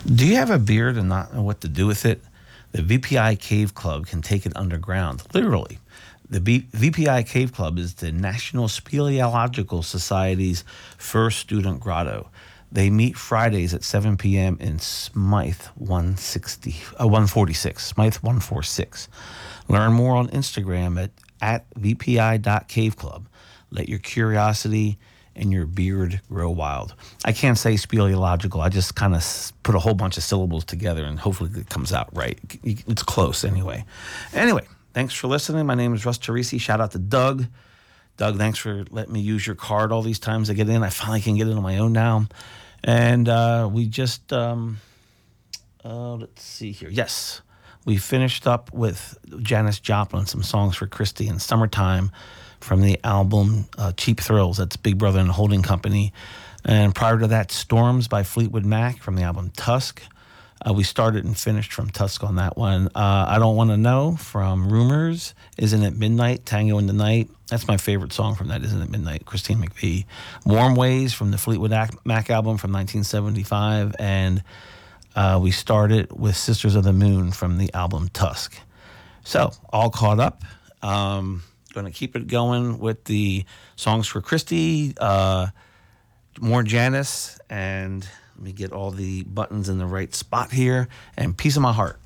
Do you have a beard and not know what to do with it? The VPI Cave Club can take it underground, literally. The VPI Cave Club is the National Speleological Society's first student grotto. They meet Fridays at 7 p.m. in Smythe 146. Smythe 146. Learn more on Instagram at vpi.caveclub. Let your curiosity and your beard grow wild. I can't say speleological. I just kind of put a whole bunch of syllables together and hopefully it comes out right. It's close anyway. Anyway, thanks for listening. My name is Russ Teresi. Shout out to Doug. Doug, thanks for letting me use your card all these times I get in. I finally can get in on my own now. And we just, let's see here. Yes, we finished up with Janis Joplin, some songs for Christy in Summertime from the album Cheap Thrills. That's Big Brother and Holding Company. And prior to that, Storms by Fleetwood Mac from the album Tusk. We started and finished from Tusk on that one. I Don't Want to Know from Rumors. Isn't It Midnight? Tango in the Night. That's my favorite song from that, Isn't It Midnight? Christine McVie. Warm Ways from the Fleetwood Mac album from 1975. And we started with Sisters of the Moon from the album Tusk. So, all caught up. Going to keep it going with the songs for Christy, more Janis, and let me get all the buttons in the right spot here, and Piece of My Heart.